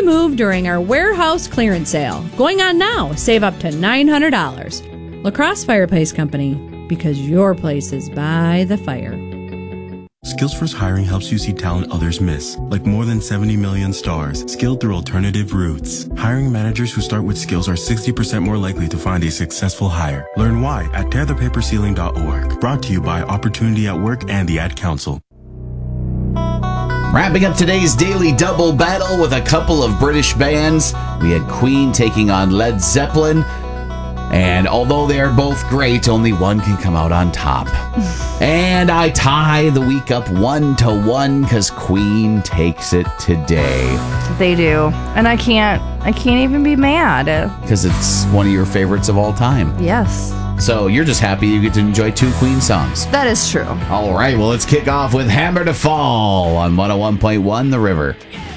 move during our warehouse clearance sale. Going on now. Save up to $900. La Crosse Fireplace Company, because your place is by the fire. Skills First Hiring helps you see talent others miss, like more than 70 million stars, skilled through alternative routes. Hiring managers who start with skills are 60% more likely to find a successful hire. Learn why at tearthepaperceiling.org. Brought to you by Opportunity at Work and the Ad Council. Wrapping up today's Daily Double battle with a couple of British bands. We had Queen taking on Led Zeppelin. And although they are both great, only one can come out on top. And I tie the week up 1-1 because Queen takes it today. They do. And I can't even be mad. Because it's one of your favorites of all time. Yes. So you're just happy you get to enjoy 2 Queen songs. That is true. All right, well, let's kick off with Hammer to Fall on 101.1 The River.